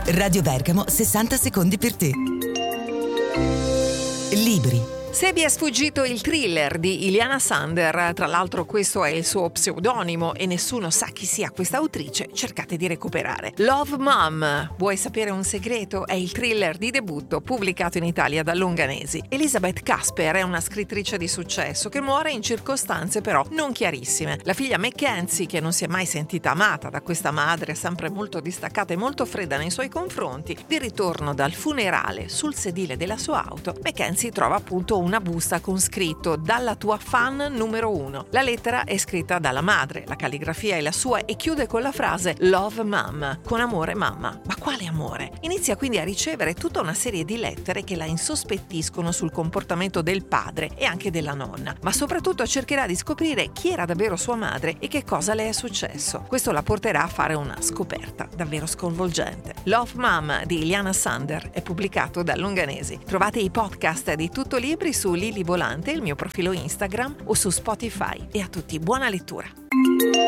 Radio Bergamo, 60 secondi per te. Libri. Se vi è sfuggito il thriller di Iliana Sander, tra l'altro questo è il suo pseudonimo e nessuno sa chi sia questa autrice, cercate di recuperare. Love Mom, vuoi sapere un segreto? È il thriller di debutto pubblicato in Italia da Longanesi. Elizabeth Casper è una scrittrice di successo che muore in circostanze però non chiarissime. La figlia Mackenzie, che non si è mai sentita amata da questa madre sempre molto distaccata e molto fredda nei suoi confronti, di ritorno dal funerale sul sedile della sua auto, Mackenzie trova appunto una busta con scritto "Dalla tua fan numero 1". La lettera è scritta dalla madre, la calligrafia è la sua e chiude con la frase "Love Mom", con amore mamma. Ma quale amore? Inizia quindi a ricevere tutta una serie di lettere che la insospettiscono sul comportamento del padre e anche della nonna, ma soprattutto cercherà di scoprire chi era davvero sua madre e che cosa le è successo. Questo la porterà a fare una scoperta davvero sconvolgente. Love Mom di Iliana Sander è pubblicato da Longanesi. Trovate i podcast di Tutto Libri su Lili Volante, il mio profilo Instagram, o su Spotify. E a tutti buona lettura.